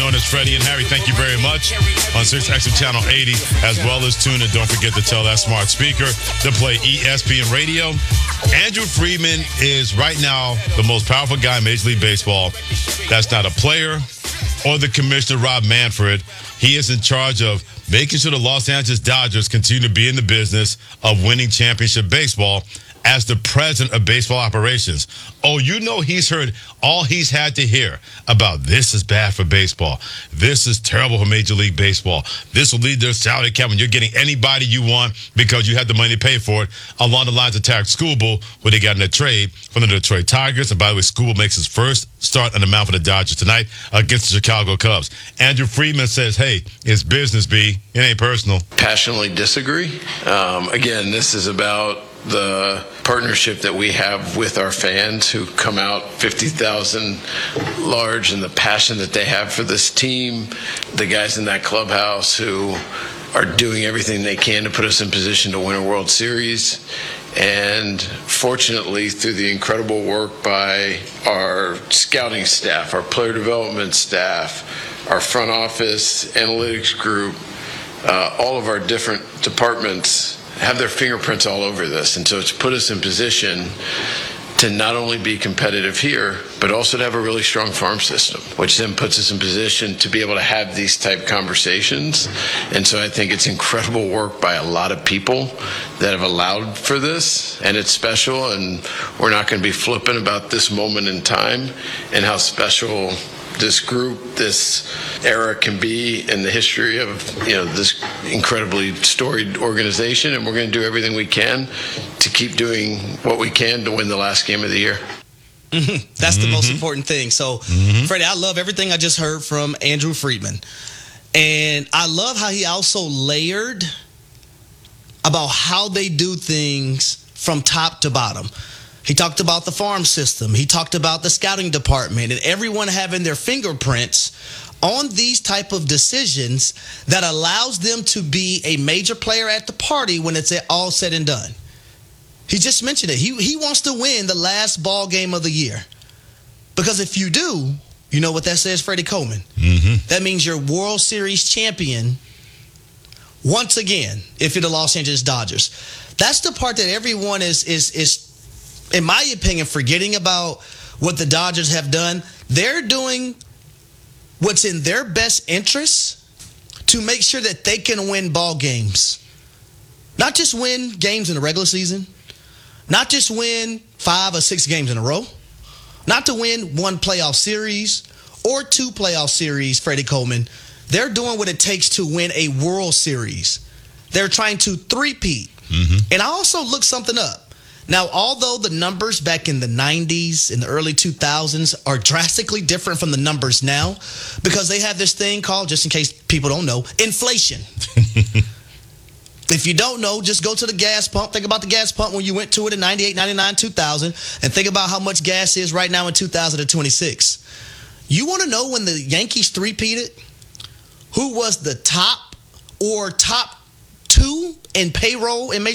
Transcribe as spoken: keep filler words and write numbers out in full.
known as Freddie and Harry. Thank you very much on Sirius X M Channel eighty, as well as tune in. Don't forget to tell that smart speaker to play E S P N Radio. Andrew Friedman is right now the most powerful guy in Major League Baseball. That's not a player or the commissioner, Rob Manfred. He is in charge of making sure the Los Angeles Dodgers continue to be in the business of winning championship baseball as the president of baseball operations. Oh, you know he's heard all he's had to hear about this is bad for baseball. This is terrible for Major League Baseball. This will lead to a salary cap when you're getting anybody you want because you have the money to pay for it, along the lines of Tarek Skubal, where they got in a trade from the Detroit Tigers. And by the way, Skubal makes his first start on the mound for the Dodgers tonight against the Chicago Cubs. Andrew Friedman says, hey, it's business, B. It ain't personal. Passionately disagree. Um, again, this is about the partnership that we have with our fans who come out fifty thousand large, and the passion that they have for this team, the guys in that clubhouse who are doing everything they can to put us in position to win a World Series. And fortunately, through the incredible work by our scouting staff, our player development staff, our front office analytics group, uh, all of our different departments have their fingerprints all over this. And so it's put us in position to not only be competitive here, but also to have a really strong farm system, which then puts us in position to be able to have these type conversations. And so I think it's incredible work by a lot of people that have allowed for this, and it's special, and we're not going to be flippant about this moment in time and how special this group, this era can be in the history of, you know, this incredibly storied organization, and we're going to do everything we can to keep doing what we can to win the last game of the year. Mm-hmm. That's mm-hmm. the most important thing. So, mm-hmm. Freddie, I love everything I just heard from Andrew Friedman. And I love how he also layered about how they do things from top to bottom. He talked about the farm system. He talked about the scouting department and everyone having their fingerprints on these type of decisions that allows them to be a major player at the party when it's all said and done. He just mentioned it. He he wants to win the last ball game of the year. Because if you do, you know what that says, Freddie Coleman? Mm-hmm. That means you're World Series champion once again if you're the Los Angeles Dodgers. That's the part that everyone is is is in my opinion, forgetting about what the Dodgers have done. They're doing what's in their best interest to make sure that they can win ball games. Not just win games in the regular season, not just win five or six games in a row, not to win one playoff series or two playoff series, Freddie Coleman. They're doing what it takes to win a World Series. They're trying to three-peat. Mm-hmm. And I also looked something up. Now, although the numbers back in the nineties, in the early two thousands, are drastically different from the numbers now, because they have this thing called, just in case people don't know, inflation. If you don't know, just go to the gas pump. Think about the gas pump when you went to it in ninety-eight, ninety-nine, two thousand, and think about how much gas is right now in two thousand twenty-six. You want to know when the Yankees three-peated? Who was the top or top two in payroll in Major